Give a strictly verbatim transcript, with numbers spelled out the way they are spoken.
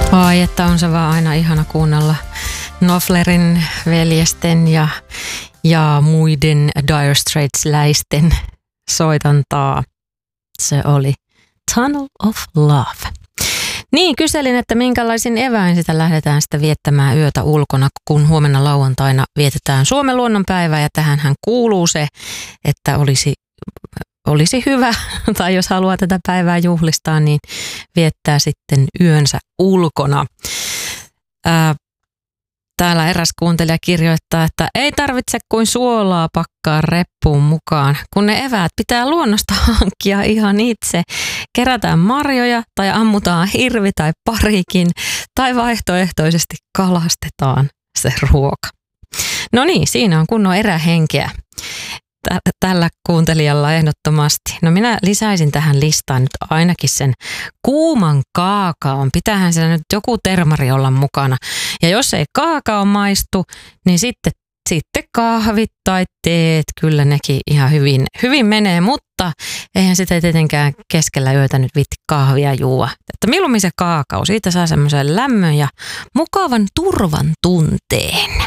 Ai, että on se vaan aina ihana kuunnella Knopflerin veljesten ja, ja muiden Dire Straits-läisten soitantaa. Se oli Tunnel of Love. Niin, kyselin, että minkälaisin eväin sitä lähdetään sitä viettämään yötä ulkona, kun huomenna lauantaina vietetään Suomen luonnonpäivää. Ja tähänhän kuuluu se, että olisi, olisi hyvä, tai jos haluaa tätä päivää juhlistaa, niin viettää sitten yönsä ulkona. Ää, Täällä eräs kuuntelija kirjoittaa, että ei tarvitse kuin suolaa pakkaa reppuun mukaan, kun ne eväät pitää luonnosta hankkia ihan itse. Kerätään marjoja tai ammutaan hirvi tai parikin tai vaihtoehtoisesti kalastetaan se ruoka. No niin, siinä on kunnon erähenkeä tällä kuuntelijalla ehdottomasti. No minä lisäisin tähän listaan nyt ainakin sen kuuman kaakaon. Pitäähän siellä nyt joku termari olla mukana. Ja jos ei kaakao maistu, niin sitten, sitten kahvit tai teet, kyllä nekin ihan hyvin, hyvin menee. Mutta eihän sitä tietenkään keskellä yötä nyt viitti kahvia juua. Että mieluummin se kaakao, siitä saa semmoisen lämmön ja mukavan turvan tunteen.